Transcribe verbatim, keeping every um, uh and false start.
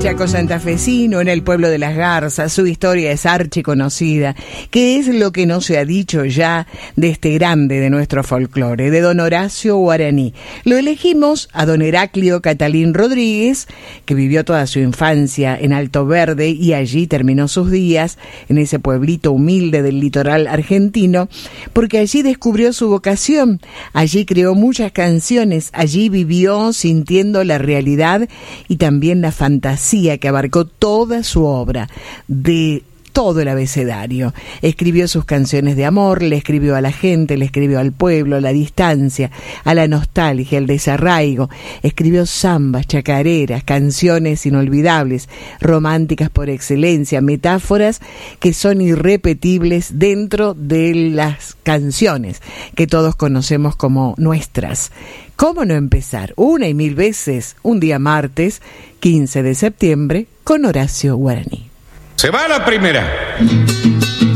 Chaco santafesino, en el pueblo de Las Garzas. Su historia es archiconocida. ¿Qué es lo que no se ha dicho ya de este grande de nuestro folclore, de don Horacio Guaraní? Lo elegimos a don Heraclio Catalín Rodríguez, que vivió toda su infancia en Alto Verde y allí terminó sus días, en ese pueblito humilde del litoral argentino, porque allí descubrió su vocación, allí creó muchas canciones, allí vivió sintiendo la realidad y también la fantasía que abarcó toda su obra, de todo el abecedario. Escribió sus canciones de amor, le escribió a la gente, le escribió al pueblo, a la distancia, a la nostalgia, al desarraigo. Escribió zambas, chacareras, canciones inolvidables, románticas por excelencia, metáforas que son irrepetibles dentro de las canciones que todos conocemos como nuestras. ¿Cómo no empezar una y mil veces un día martes, quince de septiembre, con Horacio Guaraní? Se va la primera.